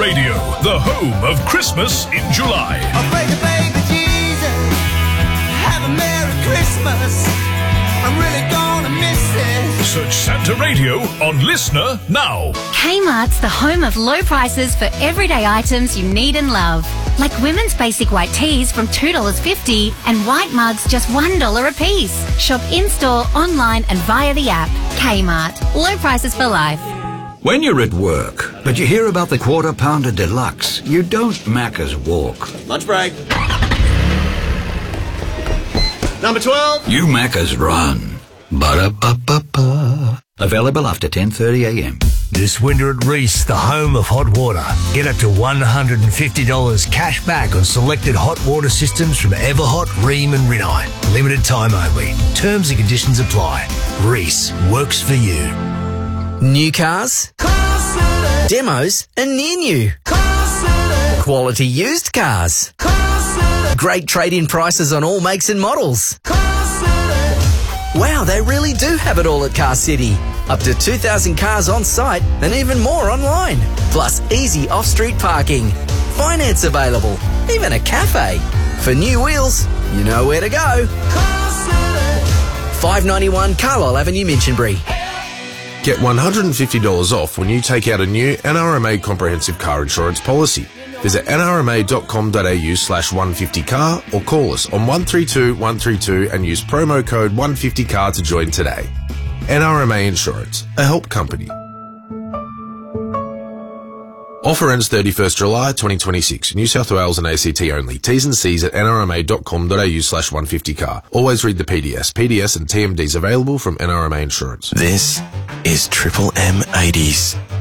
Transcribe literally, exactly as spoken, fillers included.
Radio, the home of Christmas in July. Oh, baby, baby, Jesus, have a Merry Christmas. I'm really gonna miss it. Search Santa Radio on Listener now. Kmart's the home of low prices for everyday items you need and love. Like women's basic white tees from two dollars fifty and white mugs just one dollar a piece. Shop in-store, online and via the app. Kmart. Low prices for life. When you're at work, but you hear about the Quarter Pounder Deluxe, you don't Macca's walk. Lunch break. Number twelve. You Macca's run. Ba-da-ba-ba-ba. Available after ten thirty a m. This winter at Reese, the home of hot water. Get up to one hundred fifty dollars cash back on selected hot water systems from Everhot, Rheem and Rinnai. Limited time only. Terms and conditions apply. Reese works for you. New cars, demos and near new, quality used cars, great trade-in prices on all makes and models. Wow, they really do have it all at Car City. Up to two thousand cars on site and even more online. Plus easy off-street parking, finance available, even a cafe. For new wheels, you know where to go. five ninety-one Carlisle Avenue, Minchinbury. Get one hundred fifty dollars off when you take out a new N R M A comprehensive car insurance policy. Visit n r m a dot com dot a u slash one fifty car or call us on one three two one three two and use promo code one fifty car to join today. N R M A Insurance, a help company. Offer ends thirty-first July twenty twenty-six. New South Wales and A C T only. T's and C's at n r m a dot com dot a u slash one fifty car. Always read the P D S. P D S and T M Ds available from N R M A Insurance. This is Triple M eighties.